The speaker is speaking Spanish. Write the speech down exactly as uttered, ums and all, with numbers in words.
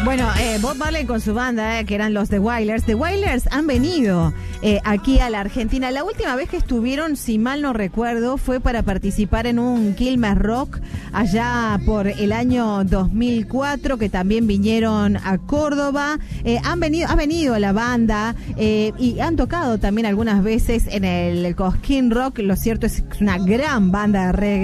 Bueno, eh, Bob Marley con su banda, eh, que eran los The Wailers. The Wailers han venido eh, aquí a la Argentina. La última vez que estuvieron, si mal no recuerdo, fue para participar en un Quilmes Rock allá por el año dos mil cuatro, que también vinieron a Córdoba. Eh, han venido, ha venido la banda eh, y han tocado también algunas veces en el Cosquín Rock. Lo cierto es que es una gran banda de reggae.